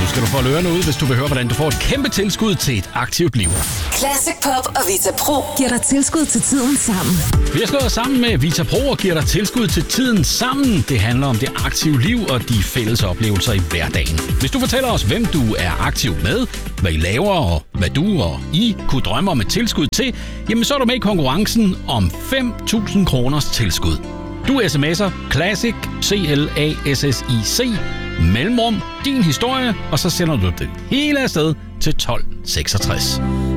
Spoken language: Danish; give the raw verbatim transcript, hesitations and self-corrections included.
skal du få ørerne ud, hvis du vil høre, hvordan du får et kæmpe tilskud til et aktivt liv. Classic Pop og Vita Pro giver dig tilskud til tiden sammen. Vi har slået sammen med Vita Pro og giver dig tilskud til tiden sammen. Det handler om det aktive liv og de fælles oplevelser i hverdagen. Hvis du fortæller os, hvem du er aktiv med, hvad I laver og hvad du og I kunne drømme om et tilskud til, jamen så er du med i konkurrencen om fem tusind kroners tilskud. Du sms'er Classic, C L A S S I C, mellemrum, din historie, og så sender du det hele afsted til tolv seksogtres.